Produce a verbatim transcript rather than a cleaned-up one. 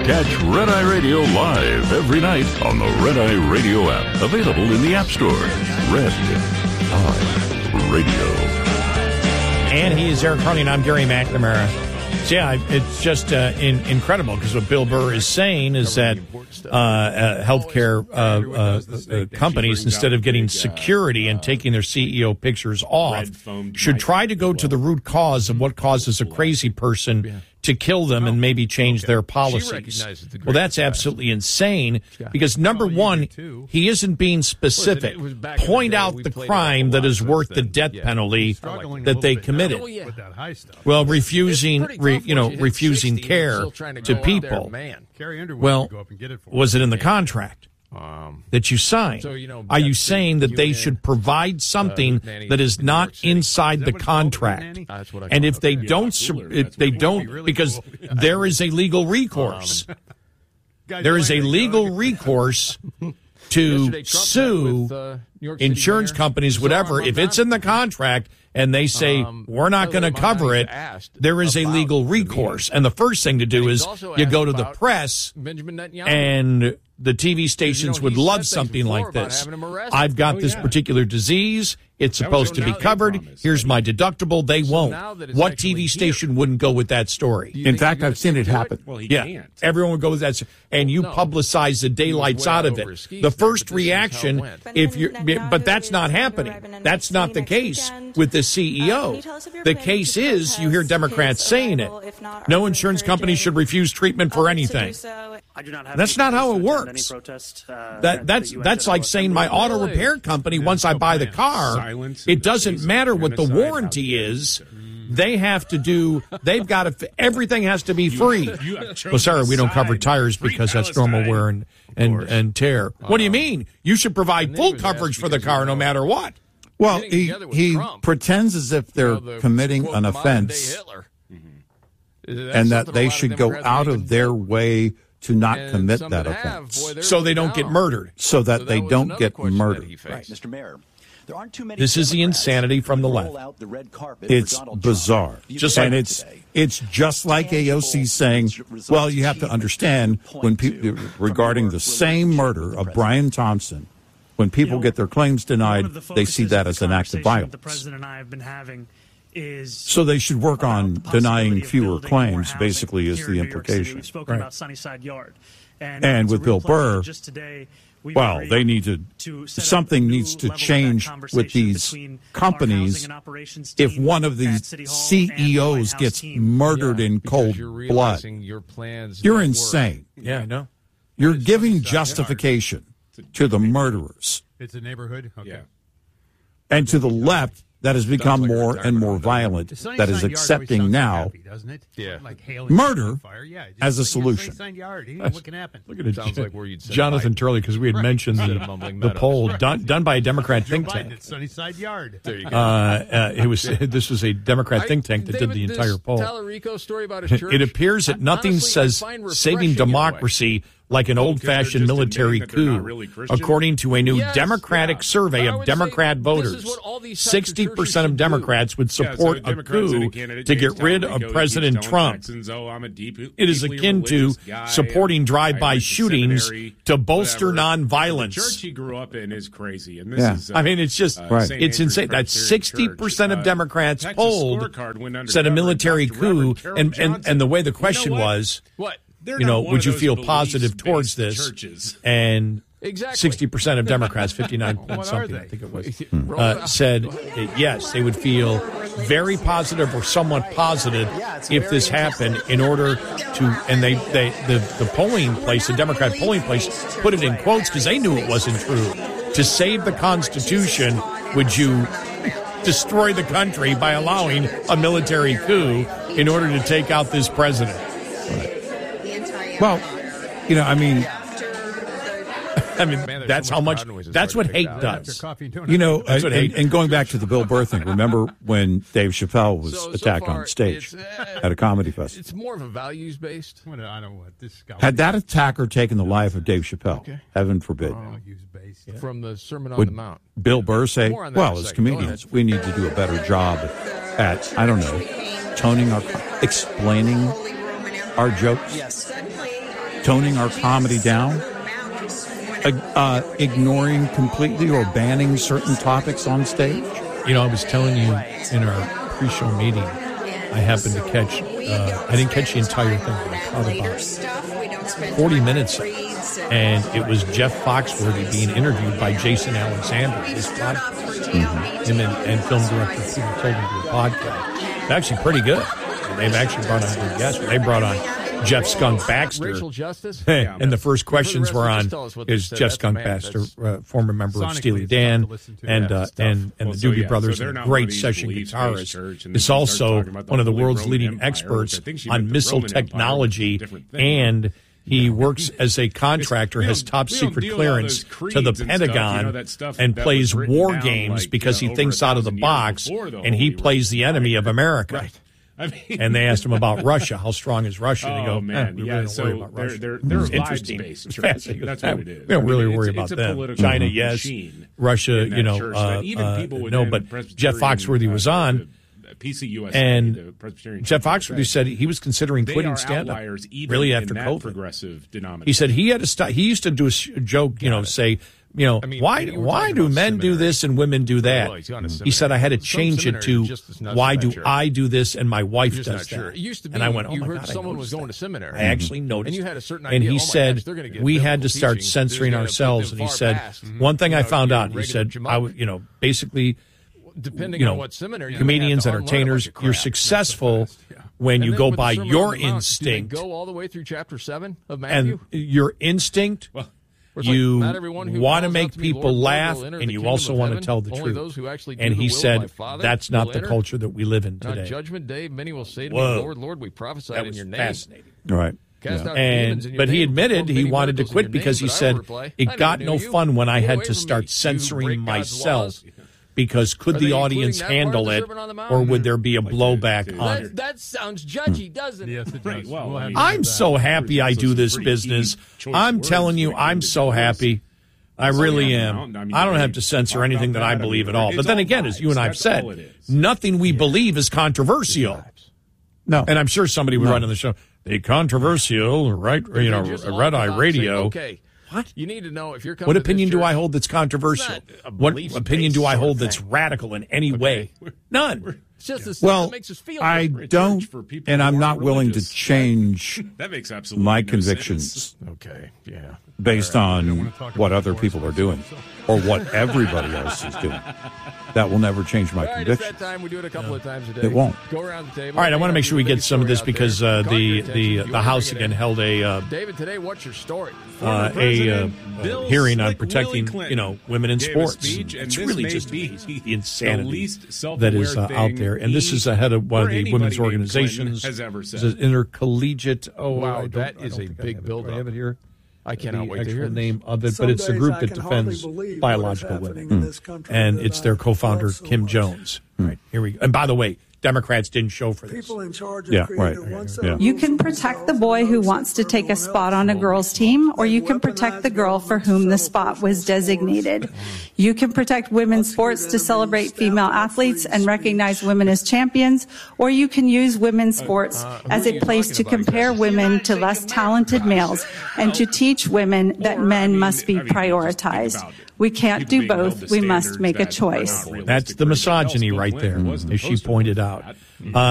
Catch Red Eye Radio live every night on the Red Eye Radio app. Available in the App Store. Red Eye Radio. And he is Eric Carney, and I'm Gary McNamara. So yeah, it's just uh, in, incredible because what Bill Burr is saying is that uh, uh, healthcare uh, uh, uh, companies, instead of getting security and taking their C E O pictures off, should try to go to the root cause of what causes a crazy person to kill them and maybe change their policies. Well, that's absolutely insane because, number one, he isn't being specific. Point out the crime that is worth the death penalty that they committed. Well, refusing, re, you know, refusing care to people. Well, was it in the contract that you signed? Are you saying that they should provide something that is not inside the contract? And if they don't, if they don't, because there is a legal recourse. There is a legal recourse to sue insurance companies, whatever. If it's in the contract and they say, we're not going to cover it, there is a legal recourse. And the first thing to do is you go to the press, and the T V stations would love something like this. I've got this particular disease. It's supposed to be covered. Here's my deductible. They won't. What T V station wouldn't go with that story? In fact, I've seen it happen. Well, he Yeah, can't. everyone would go with that, and you publicize the daylights out of it. The first reaction, if you, but that's not happening. That's not the case with the C E O. The case is, you hear Democrats saying it. No insurance company should refuse treatment for anything. That's not how it works. That that's that's like saying my auto repair company, once I buy the car, it doesn't matter what the warranty is. They have to do, they've got to, everything has to be free. Well, sorry, we don't cover tires because that's normal wear and, and, and tear. What do you mean? You should provide full coverage for the car no matter what. Well, he, he pretends as if they're committing an offense and that they should go out of their way to not commit that offense. So they don't get murdered. So that they don't get murdered. Right, Mister Mayor. There aren't too many This is the insanity from the left. It's bizarre. Just and it's it's just like A O C saying, well, you have to understand when people regarding the same murder of Brian Thompson, when people get their claims denied, they see that as an act of violence. The president and I have been having is so they should work on denying fewer claims, basically, is the implication. We've spoken Right. about Sunnyside Yard. And, And with Bill Burr, just today, we well, agreed they need to, to set up something new needs to levels of that change conversation with these between our companies housing and operations if team one of at these City Hall C and E the White Os House gets team. murdered in cold blood. Your plans You're insane. Yeah, I know. You're giving justification to the murderers. It's a neighborhood? Okay. Yeah. And to the left, that has become like more we're and more talking violent, The Sunnyside that is Yard always accepting sounds now happy, doesn't it? Yeah. Like hailing Murder on fire. Yeah, just as a like your solution. Sunnyside Yard. Hey, what can happen? Look at it. Sounds like where you'd send Jonathan Biden. Turley, because we had mentioned Instead the, of mumbling the Meadows. poll done, done by a Democrat Joe think Biden tank. at Sunnyside Yard. There you go. Uh, uh, it was this was a Democrat think tank that did the entire poll. Tallarico story about his church. It appears that nothing honestly, I says find saving refreshing in a way. democracy like an old-fashioned just military admitting that they're not coup, really Christian? according to a new Yes, Democratic yeah. survey But I of would Democrat say voters. this is what all these types of sixty percent churches of should do. Democrats would Yeah, so support a Democrats and coup candidate to James get rid Tallarico, of he President keeps telling Trump. Texans, oh, I'm a deep, It is deeply akin to religious guy, supporting and drive-by I went to shootings seminary, to bolster whatever. nonviolence. The church he grew up in is crazy, and this Yeah. is. Uh, I mean, it's just, uh, Right. Saint it's Andrew's insane. That's Presbyterian sixty percent Church. of Democrats Texas polled scorecard went said a undercover, military Doctor coup, Reverend Carol and, and, Johnson. and the way the You know question what? was, What? They're you know, not one would of you those feel positive towards beliefs-based this? churches. And Exactly. sixty percent of Democrats, fifty-nine point What are something, they? I think it was, Roll uh, it out. said that yes, they would feel very positive or somewhat positive if this happened in order to, and they, they the, the polling place, the Democrat polling place, put it in quotes because they knew it wasn't true. To save the Constitution, would you destroy the country by allowing a military coup in order to take out this president? Well, you know, I mean, I mean, Man, there's that's so how much much, crowd noises that's hard what to pick hate out. does. Coffee and donuts. you know, That's what and, hate- and going back to the Bill Burr thing, remember when Dave Chappelle was So- so attacked far, on stage it's, uh, at a comedy festival? It's more of a values based. What, I don't know what this guy Had that attacker taken the life of Dave Chappelle, Okay. heaven forbid, use base. From the Sermon on would the Mount. Bill Burr say, More on that in well, a as second. Go comedians, ahead. we need to do a better job at, I don't know, toning our, explaining our jokes? Yes. toning our comedy down, uh, ignoring completely or banning certain topics on stage. You know, I was telling you in our pre-show meeting, I happened to catch, uh, I didn't catch the entire thing, but I caught about forty minutes of it. And it was Jeff Foxworthy being interviewed by Jason Alexander, his podcast. Mm-hmm. Him and, and film director Peter Tilden do a podcast. It's actually pretty good. And they've actually brought on good guests. They brought on Jeff Skunk Baxter. Racial justice? Yeah, and the first questions were on is Jeff Skunk Baxter, uh, former member of Steely Dan, and uh, and and well, the so, Doobie yeah, Brothers, so and a great session guitarist. Is also one of the world's leading experts on missile technology, and he works as a contractor, has top secret clearance to the Pentagon, and plays war games because he thinks out of the box, and he plays the enemy of America. I mean, and they asked him about Russia. How strong is Russia? And they go, oh, man. eh, we yeah, really don't so worry about they're, Russia. They're, they're it's interesting. It's fascinating. That's what it is. We don't I really mean, worry it's, about it's them. China, yes. Russia, you know, uh, uh, no, but Jeff Foxworthy was on. P C U S A, and Jeff Foxworthy said he was considering quitting stand-up really after COVID. Progressive he said he had to stop. He used to do a joke, you know, say, you know, I mean, why why do men seminary. do this and women do that? Well, he said I had to change it to why do sure. I do this and my wife does that? Sure. It used to be, and I went, oh you my heard God, someone I was going that. to seminary. I actually noticed. And you had a certain idea. And he oh said gosh, we had to start teaching. censoring ourselves. And he said mm-hmm. one thing I found out. He said I, you know, basically. Depending you know, on what seminary, comedians, entertainers, you're successful yeah. when and you go by your Mount, instinct. Go all the way through chapter seven of Matthew. And your instinct, well, you like want to make people laugh, and you also want to tell the Only truth. Those who actually do and he said Father, that's not the culture that we live in today. On Judgment Day, many will say to Whoa. me, "Lord, Lord, we prophesied in your name." Fascinating. Right. Cast yeah. out and in but your he name, admitted he wanted to quit because name, he said reply, it got no you. fun when I Get had to start me, censoring myself. Laws. Because could Are the audience handle it, or would there be a like blowback that, on it? That sounds judgy, doesn't it? Yes, it right. does. Well, we'll I mean, I'm so happy I do this business. I'm telling you, I'm so happy. I really am. I don't have to censor anything that I believe at all. But then again, as you and I have said, nothing we believe is controversial. No. And I'm sure somebody would write on the show, the controversial, right? You know, Red Eye Radio. Okay. What? You need to know if you're coming What to opinion this do church, I hold that's controversial? What opinion do I hold that's radical in any way? None. It's just the stuff Well, that makes us feel I good. don't, and I'm not willing to religious. change That makes absolutely my no convictions sense. Okay, yeah. based on what other people are doing or what everybody else is doing. That will never change my All right, convictions. it's that time. We do it a couple of times a day. It won't. Go around the table. All right, I want to make sure we get some of this Story out because there. uh, Caught the your the attention. You the wanna House bring it again in. held a uh, David, today, what's your story? uh, a uh, Bill hearing on Slick protecting Willie Clinton you know women in gave a sports. speech, and It's this really may just be amazing, the the insanity least that is uh, self-aware out thing there. And this he is ahead of one or of the anybody women's named organizations. Clinton has ever It's said. an intercollegiate. Oh, Wow, I don't- that I is don't a think I big have it. build-up. Do I have it here. I cannot the wait to extra hear this. name of it, Some but it's the days group I that can hardly defends believe biological what is happening women, in this country and that it's their I co-founder love so Kim much. Jones. Right here we go. And by the way, Democrats didn't show for this. People in charge of Yeah, creating right. one set Yeah. of You rules can for protect the themselves boy and who others wants to for take a everyone spot else. on a girl's team, or you can Weaponize protect the girl for whom the government spot civil was police designated. You can protect women's sports to celebrate female athletes and recognize women as champions, or you can use women's sports as a place to compare women to less talented males and to teach women that men must be prioritized. We can't do both. We must make a choice. That's the misogyny right there, as she pointed out. Uh,